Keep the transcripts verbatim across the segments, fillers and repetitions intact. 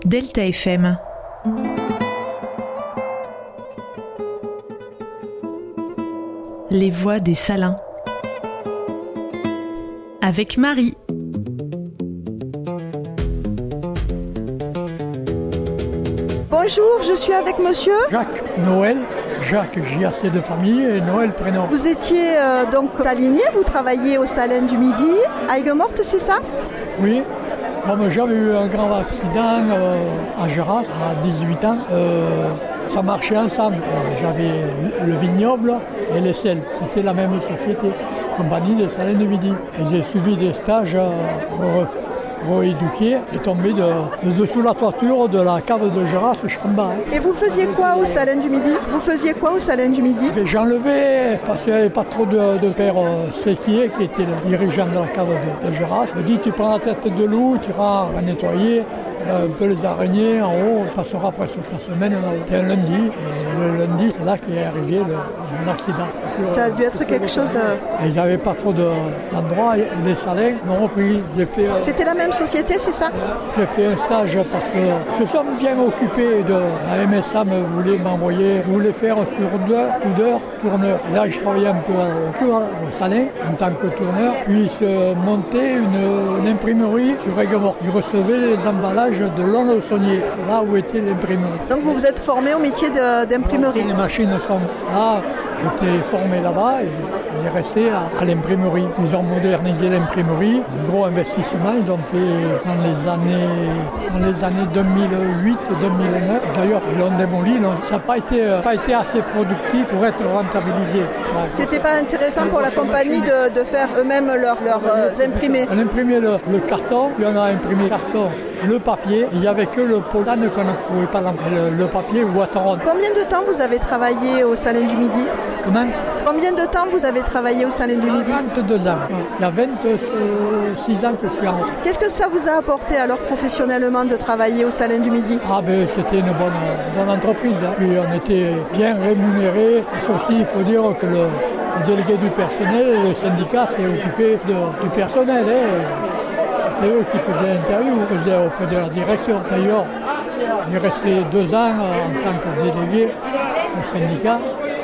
Delta F M. Les voix des Salins. Avec Marie. Bonjour, je suis avec monsieur Jacques Noël, Jacques J A C de famille et Noël prénom. Vous étiez euh, donc salinier, vous travailliez au Salin du Midi, à Aigues-Mortes, c'est ça? Oui, comme j'avais eu un grand accident euh, à Geras à dix-huit ans, euh, ça marchait ensemble. Euh, j'avais le vignoble et les selles, c'était la même société, compagnie des Salins du Midi. Et j'ai suivi des stages euh, rééduqué et tombé de, de dessous la toiture de la cave de Geras, Chambas. Hein. Et vous faisiez quoi au Salin du Midi Vous faisiez quoi au Salin du Midi J'enlevais, parce qu'il n'y avait pas trop de, de père euh, Séquier, qui était le dirigeant de la cave de, de Geras. Il me dit, tu prends la tête de loup, tu iras la nettoyer, un peu les araignées en haut, on passera presque toute la semaine. C'était un lundi, et le lundi, c'est là qu'est arrivé le, mon accident. Plus, Ça a dû être quelque chose... Euh... Et ils n'avaient pas trop de, d'endroits, les Salins m'ont repris. J'ai fait, euh, C'était la même société, c'est ça? J'ai fait un stage parce que je suis bien occupé de la M S A me voulait m'envoyer, voulait faire sur deux coudeurs, tourneur. Et là, je travaillais un peu au, au Salin en tant que tourneur, puis se montait une, une imprimerie sur Aigues-Mortes. Ils recevaient les emballages de Lons-le-Saunier, là où était l'imprimerie. Donc vous vous êtes formé au métier de, d'imprimerie? Les machines sont là, j'étais formé là-bas et j'ai resté à, à l'imprimerie. Ils ont modernisé l'imprimerie, un gros investissement, ils ont fait dans les années, dans les années deux mille huit deux mille neuf. D'ailleurs, ils l'ont démoli, non, ça n'a pas été, pas été assez productif pour être rentabilisé. Ouais. C'était pas intéressant pour la compagnie de, de faire eux-mêmes leurs leur, euh, imprimés? On imprimait le, le carton, puis on a imprimé le carton, le papier. Il n'y avait que le polane qu'on ne pouvait pas l'imprimer, le, le papier ou à ronde. Combien de temps vous avez travaillé au Salin du Midi? Comment? Combien de temps vous avez travaillé au Salin du Midi? vingt-deux ans. Il y a vingt-six ans que je suis en retraite. Qu'est-ce que ça vous a apporté alors professionnellement de travailler au Salin du Midi? Ah ben c'était une bonne, bonne entreprise. Hein. Puis on était bien rémunérés. Aussi, il faut dire que le, le délégué du personnel, le syndicat s'est occupé de, du personnel. Hein. C'était eux qui faisaient l'interview, faisaient auprès de la direction. D'ailleurs, j'ai resté deux ans en tant que délégué au syndicat.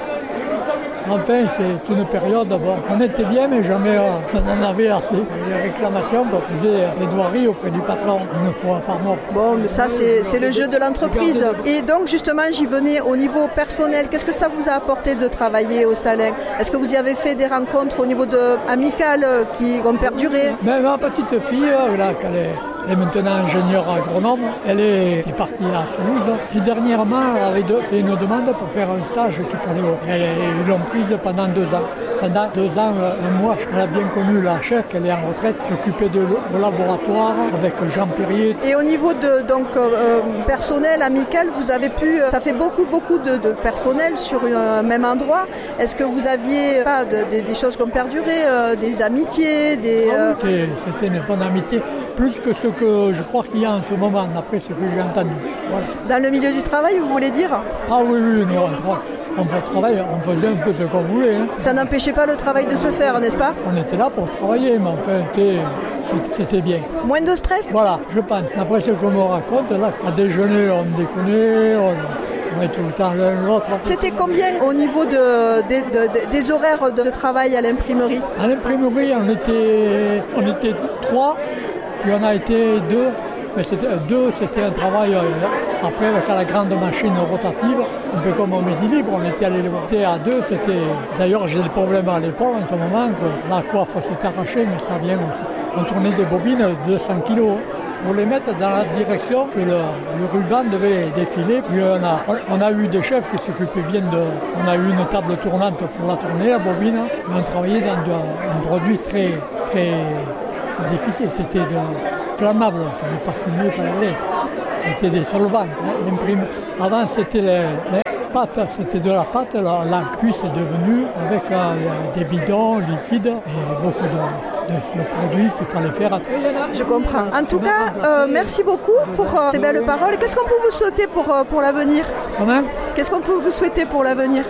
Enfin, c'est une période, bon, on était bien, mais jamais euh, on en avait assez. Les réclamations, on faisait les devoiries auprès du patron une fois par mois. Bon, mais ça, c'est, c'est le jeu de l'entreprise. Et donc, justement, j'y venais au niveau personnel. Qu'est-ce que ça vous a apporté de travailler au Salin? Est-ce que vous y avez fait des rencontres au niveau de amicales qui ont perduré? Ben, ma petite fille, là, qu'elle est... Elle est maintenant ingénieure agronome. Elle est, est partie à Toulouse. Et dernièrement, elle avait fait une demande pour faire un stage qu'il fallait. Et ils l'ont prise pendant deux ans. Pendant deux ans, un mois, elle a bien connu la chef, qu'elle est en retraite, s'occupait de au laboratoire avec Jean Perrier. Et au niveau de donc euh, personnel, amical, vous avez pu. Ça fait beaucoup, beaucoup de, de personnel sur un même endroit. Est-ce que vous aviez pas de, de, des choses qui ont perduré, euh, des amitiés, des. Euh... Ah oui, c'était une bonne amitié. Plus que ce que je crois qu'il y a en ce moment, d'après ce que j'ai entendu. Voilà. Dans le milieu du travail, vous voulez dire? Ah oui, oui, nous, on, on travaille, on faisait un peu ce qu'on voulait. Hein. Ça n'empêchait pas le travail de se faire, n'est-ce pas? On était là pour travailler, mais enfin, c'était, c'était bien. Moins de stress? Voilà, je pense. Après ce qu'on me raconte, là, à déjeuner, on déconnait, on... On est tout le temps l'un l'autre. C'était combien au niveau de, de, de, des horaires de travail à l'imprimerie? À l'imprimerie, on était, on était trois, puis on a été deux. Mais c'était, deux, c'était un travail. Euh, après, avec la grande machine rotative, un peu comme au Midi Libre, on était allé le voir. À deux, c'était. D'ailleurs, j'ai des problèmes à l'épaule en ce moment, que la coiffe s'est arrachée, mais ça vient aussi. On tournait des bobines de deux cents kilos. Pour les mettre dans la direction que le, le ruban devait défiler. Puis on a, on a eu des chefs qui s'occupaient bien de... On a eu une table tournante pour la tourner, la bobine. Mais on travaillait dans de, un produit très, très difficile. C'était de flammable. Il ne fallait pas fumer, il fallait. C'était des solvants. L'imprime. Avant, c'était les, les pâtes. C'était de la pâte. La, la cuisse est devenue avec euh, des bidons liquides et beaucoup de... de ce produit qu'il fallait faire. Je comprends. En tout cas, euh, merci beaucoup pour euh, ces belles paroles. Qu'est-ce qu'on peut vous souhaiter pour, euh, pour l'avenir? Comment? Qu'est-ce qu'on peut vous souhaiter pour l'avenir?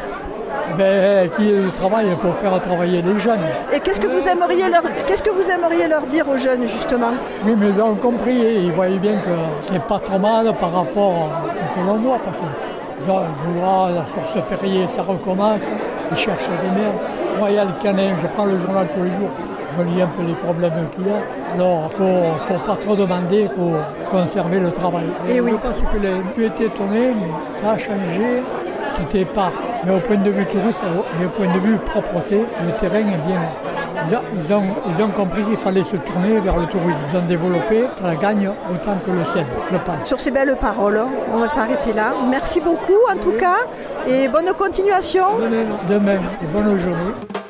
Ben, qu'il y ait du travail pour faire travailler les jeunes. Et qu'est-ce que vous aimeriez leur, qu'est-ce que vous aimeriez leur dire aux jeunes, justement? Oui, mais ils ont compris, ils voyaient bien que c'est pas trop mal par rapport à ce que l'on voit. Parce que je vois la source Perrier, ça recommence, ils cherchent des merdes. Moi, il y a le Canin, je prends le journal tous les jours, je lis un peu les problèmes qu'il y a. Alors, il ne faut, faut pas trop demander pour conserver le travail. Et, Et oui. Je pense que les, tu étais étonné, mais ça a changé. C'était pas. Mais au point de vue touriste et au point de vue propreté, le terrain est bien. Ils ont, ils ont, ils ont compris qu'il fallait se tourner vers le tourisme. Ils ont développé, ça gagne autant que le sel, je pense. Sur ces belles paroles, on va s'arrêter là. Merci beaucoup en tout cas et bonne continuation. De même, de même, et bonne journée.